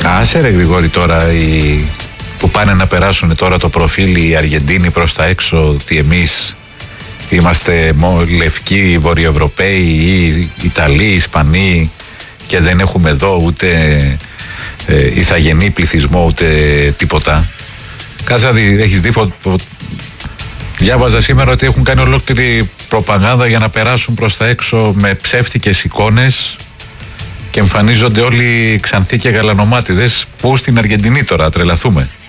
Άσε ρε Γρηγόρη τώρα που πάνε να περάσουν τώρα το προφίλ οι Αργεντίνοι προς τα έξω, ότι εμείς είμαστε λευκοί, Βορειοευρωπαίοι ή Ιταλοί, Ισπανοί και δεν έχουμε εδώ ούτε ηθαγενή πληθυσμό ούτε τίποτα. Κάτσε να δει, έχεις δει, διάβαζα σήμερα ότι έχουν κάνει ολόκληρη προπαγάνδα για να περάσουν προς τα έξω με ψεύτικες εικόνες και εμφανίζονται όλοι ξανθοί και γαλανομάτιδες. Πού στην Αργεντινή τώρα, τρελαθούμε.